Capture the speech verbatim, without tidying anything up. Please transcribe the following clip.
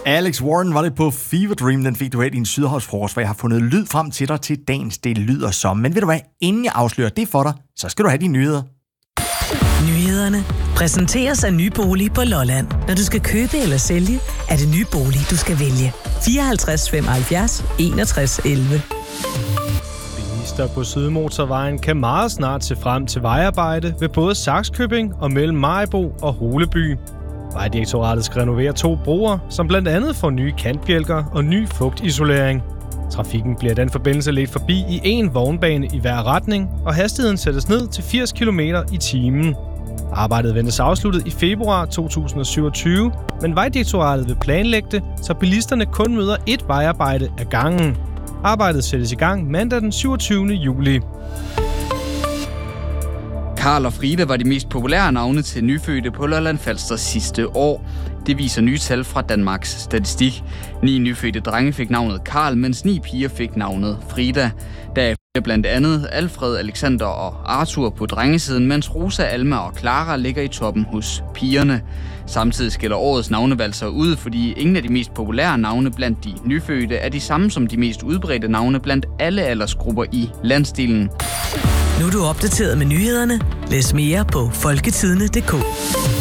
Alex Warren var det på Fever Dream, den fik du her i din Sydhavsfrokost, hvor jeg har fundet lyd frem til dig til dagens Det lyder som. Men ved du hvad, inden jeg afslører det for dig, så skal du have de nyheder. Nyhederne præsenteres af Ny Bolig på Lolland. Når du skal købe eller sælge, er det Ny Bolig, du skal vælge. fireoghalvtreds femoghalvfjerds enogtres elleve. Bilister på Sydmotorvejen kan meget snart se frem til vejarbejde ved både Sakskøbing og mellem Maribo og Holeby. Vejdirektoratet skal renovere to broer, som blandt andet får nye kantbjælker og ny fugtisolering. Trafikken bliver i den forbindelse ledt forbi i en vognbane i hver retning, og hastigheden sættes ned til firs kilometer i timen. Arbejdet ventes afsluttet i februar to tusind og syvogtyve, men Vejdirektoratet vil planlægge det, så bilisterne kun møder ét vejarbejde ad gangen. Arbejdet sættes i gang mandag den syvogtyvende juli. Karl og Frida var de mest populære navne til nyfødte på Lolland-Falster sidste år. Det viser nye tal fra Danmarks Statistik. Ni nyfødte drenge fik navnet Karl, mens ni piger fik navnet Frida. Der er blandt andet Alfred, Alexander og Arthur på drengesiden, mens Rosa, Alma og Clara ligger i toppen hos pigerne. Samtidig skiller årets navnevalg sig ud, fordi ingen af de mest populære navne blandt de nyfødte er de samme som de mest udbredte navne blandt alle aldersgrupper i landsdelen. Nu er du opdateret med nyhederne. Læs mere på folketidene punktum d k.